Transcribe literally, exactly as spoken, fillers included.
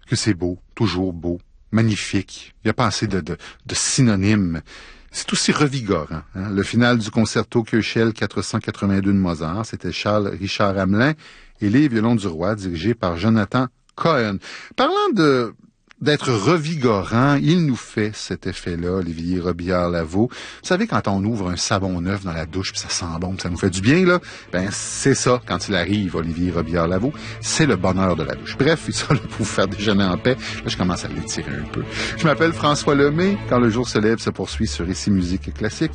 que c'est beau, toujours beau, magnifique. Il n'y a pas assez de, de, de synonymes. C'est aussi revigorant. Hein? Le final du concerto Köchel quatre cent quatre-vingt-deux de Mozart, c'était Charles Richard Hamelin et les violons du roi, dirigés par Jonathan Cohen. Parlant de d'être revigorant, il nous fait cet effet-là, Olivier Robillard-Lavaux. Vous savez, quand on ouvre un savon neuf dans la douche, puis ça sent bon, puis ça nous fait du bien, là, ben c'est ça, quand il arrive, Olivier Robillard-Lavaux, c'est le bonheur de la douche. Bref, il sera là pour vous faire déjeuner en paix. Là, je commence à l'étirer un peu. Je m'appelle François Lemay. Quand le jour se lève se poursuit sur Ici Musique Classique.